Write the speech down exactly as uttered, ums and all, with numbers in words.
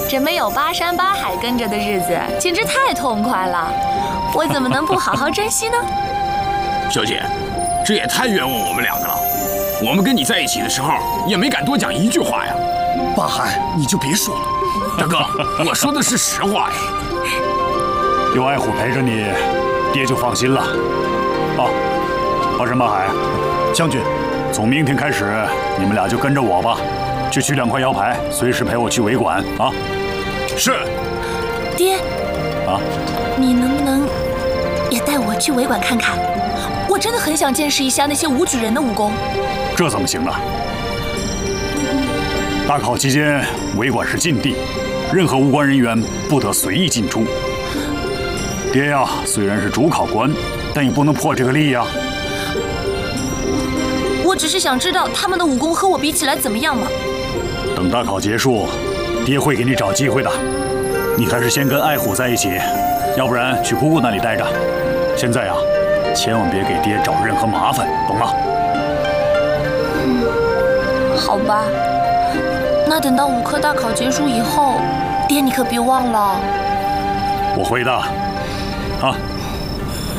这没有八山八海跟着的日子，简直太痛快了。我怎么能不好好珍惜呢？ 小姐，这也太冤枉我们两个了。我们跟你在一起的时候，也没敢多讲一句话呀。 八海，你就别说了。 大哥，我说的是实话呀。 有爱虎陪着你，爹就放心了。啊，八山八海， 将军， 从明天开始，你们俩就跟着我吧，去取两块腰牌，随时陪我去维馆啊。 是。 爹。 啊， 你能不能也带我去维馆看看？我真的很想见识一下那些武举人的武功。 这怎么行呢？大考期间，维馆是禁地，任何无关人员不得随意进出。爹呀，虽然是主考官，但也不能破这个例呀。 我只是想知道他们的武功和我比起来怎么样嘛。 等大考结束，爹会给你找机会的。你还是先跟爱虎在一起，要不然去姑姑那里待着。现在啊，千万别给爹找任何麻烦，懂吗？ 嗯，好吧。那等到武科大考结束以后，爹你可别忘了。 我会的。啊。